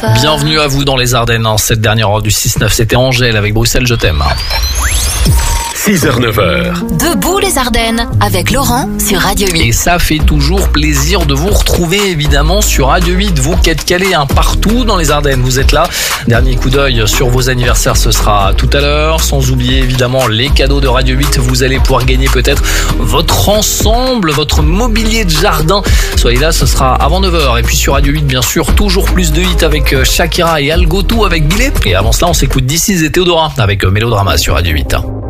Bienvenue à vous dans les Ardennes en cette dernière heure du 6-9. C'était Angèle avec Bruxelles, je t'aime. 6h-9h. Debout les Ardennes avec Laurent sur Radio 8. Et ça fait toujours plaisir de vous retrouver évidemment sur Radio 8. Vous qui êtes calés partout dans les Ardennes, vous êtes là. Dernier coup d'œil sur vos anniversaires, ce sera tout à l'heure. Sans oublier évidemment les cadeaux de Radio 8. Vous allez pouvoir gagner peut-être votre ensemble, votre mobilier de jardin. Soyez là, ce sera avant 9h. Et puis sur Radio 8, bien sûr, toujours plus de hits avec Shakira et Algotou avec Billet. Et avant cela, on s'écoute This Is et Théodora avec Mélodrama sur Radio 8.